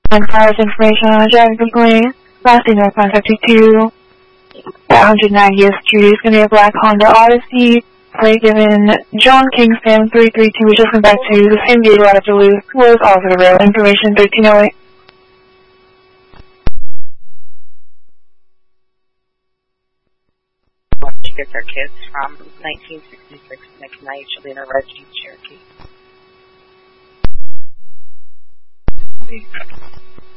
And fires information on a driving complaint. Last email contact 22 at 190th Street. It's going to be a black Honda Odyssey. Plate given John Kingston 332, which just went back to the same vehicle out of Duluth. Was also the rail information 1308. Tickets are kids from 1966 Nick Night, Shalina Red Jeep Cherokee.